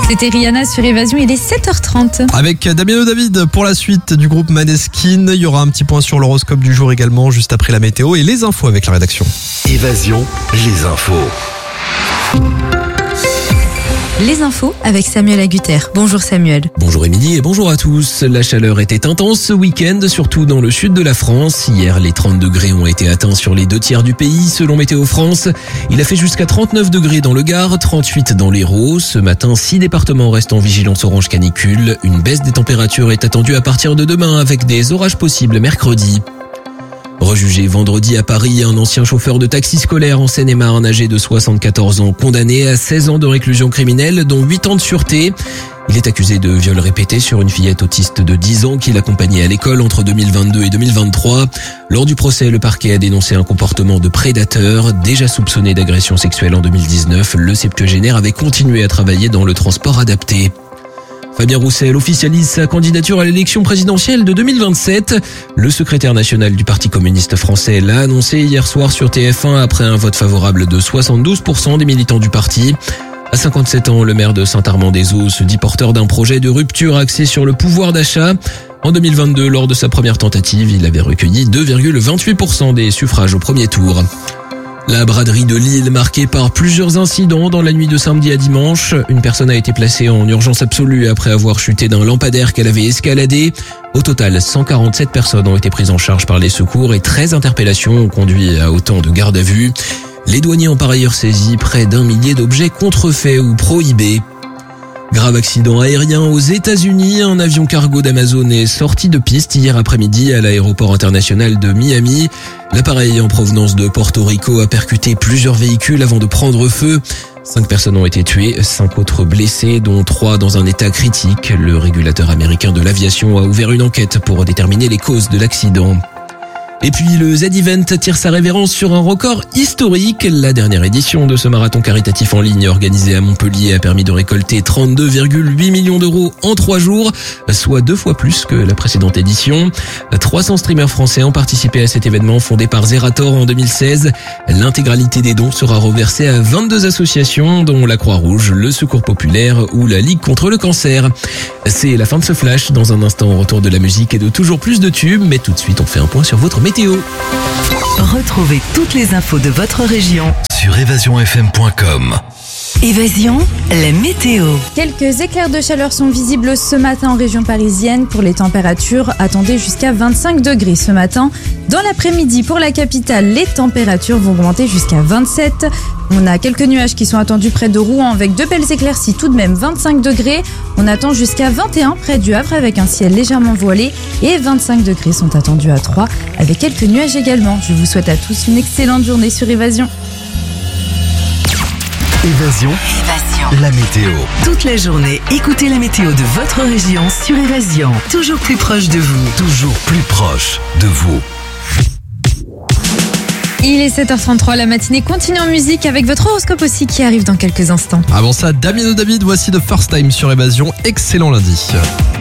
C'était Rihanna sur Évasion, il est 7h30. Avec Damien David pour la suite du groupe Maneskin. Il y aura un petit point sur l'horoscope du jour également, juste après la météo et les infos avec la rédaction. Évasion, les infos. Les infos avec Samuel Agutter. Bonjour Samuel. Bonjour Émilie et bonjour à tous. La chaleur était intense ce week-end, surtout dans le sud de la France. Hier, les 30 degrés ont été atteints sur les 2/3 du pays, selon Météo France. Il a fait jusqu'à 39 degrés dans le Gard, 38 dans l'Hérault. Ce matin, 6 départements restent en vigilance orange canicule. Une baisse des températures est attendue à partir de demain avec des orages possibles mercredi. Rejugé vendredi à Paris, un ancien chauffeur de taxi scolaire en Seine-et-Marne âgé de 74 ans, condamné à 16 ans de réclusion criminelle, dont 8 ans de sûreté. Il est accusé de viol répété sur une fillette autiste de 10 ans qu'il accompagnait à l'école entre 2022 et 2023. Lors du procès, le parquet a dénoncé un comportement de prédateur. Déjà soupçonné d'agression sexuelle en 2019, le septuagénaire avait continué à travailler dans le transport adapté. Fabien Roussel officialise sa candidature à l'élection présidentielle de 2027. Le secrétaire national du Parti communiste français l'a annoncé hier soir sur TF1 après un vote favorable de 72% des militants du parti. À 57 ans, le maire de Saint-Armand-des-Eaux se dit porteur d'un projet de rupture axé sur le pouvoir d'achat. En 2022, lors de sa première tentative, il avait recueilli 2,28% des suffrages au premier tour. La braderie de Lille marquée par plusieurs incidents dans la nuit de samedi à dimanche. Une personne a été placée en urgence absolue après avoir chuté d'un lampadaire qu'elle avait escaladé. Au total, 147 personnes ont été prises en charge par les secours et 13 interpellations ont conduit à autant de gardes à vue. Les douaniers ont par ailleurs saisi près d'1 millier d'objets contrefaits ou prohibés. Grave accident aérien aux États-Unis. Un avion cargo d'Amazon est sorti de piste hier après-midi à l'aéroport international de Miami. L'appareil en provenance de Porto Rico a percuté plusieurs véhicules avant de prendre feu. 5 personnes ont été tuées, 5 autres blessées, dont 3 dans un état critique. Le régulateur américain de l'aviation a ouvert une enquête pour déterminer les causes de l'accident. Et puis le Z-Event tire sa révérence sur un record historique. La dernière édition de ce marathon caritatif en ligne organisé à Montpellier a permis de récolter 32,8 millions d'euros en 3 jours, soit 2 fois plus que la précédente édition. 300 streamers français ont participé à cet événement fondé par Zerator en 2016. L'intégralité des dons sera reversée à 22 associations dont la Croix-Rouge, le Secours Populaire ou la Ligue contre le cancer. C'est la fin de ce flash. Dans un instant, retour de la musique et de toujours plus de tubes. Mais tout de suite, on fait un point sur votre météo. Retrouvez toutes les infos de votre région Sur évasionfm.com. Évasion, la météo. Quelques éclairs de chaleur sont visibles ce matin en région parisienne. Pour les températures, attendez jusqu'à 25 degrés ce matin. Dans l'après-midi, pour la capitale, les températures vont augmenter jusqu'à 27. On a quelques nuages qui sont attendus près de Rouen avec de belles éclaircies, tout de même 25 degrés. On attend jusqu'à 21 près du Havre avec un ciel légèrement voilé et 25 degrés sont attendus à Troyes avec quelques nuages également. Je vous souhaite à tous une excellente journée sur Évasion. Évasion, la météo. Toute la journée, écoutez la météo de votre région sur Évasion. Toujours plus proche de vous. Toujours plus proche de vous. Il est 7h33, la matinée continue en musique avec votre horoscope aussi qui arrive dans quelques instants. Avant ça, Damien David, voici The First Time sur Évasion. Excellent lundi.